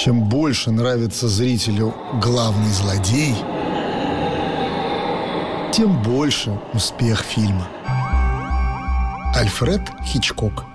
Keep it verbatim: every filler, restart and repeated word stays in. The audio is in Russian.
Чем больше нравится зрителю главный злодей, тем больше успех фильма. Альфред Хичкок.